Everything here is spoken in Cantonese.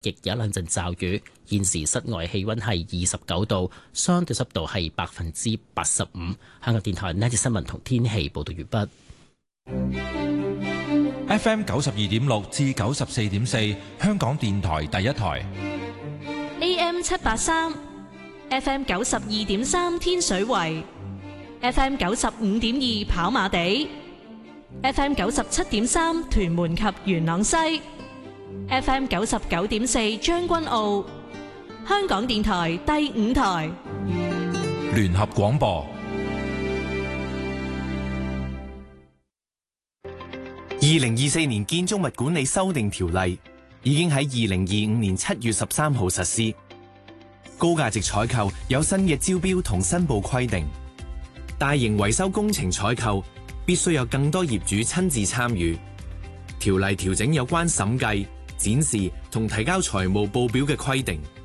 亦有一兩陣驟雨。現時室外氣溫係29度，相對濕度係85%。香港電台呢節新聞同天氣報道完畢。 FM 92.6至94.4，香港電台第一台。 AM 783 FM 92.3天水圍 FM 95.2跑馬地 FM 97.3屯門及元朗西 FM 99.4將軍澳。香港電台第五台聯合廣播。 2024年建築物管理修訂條例已經喺2025年7月13號實施。高價值採購有新嘅招標同申報規定，大型維修工程採購必須有更多業主親自參與。條例調整有關審計、展示同提交財務報表嘅規定。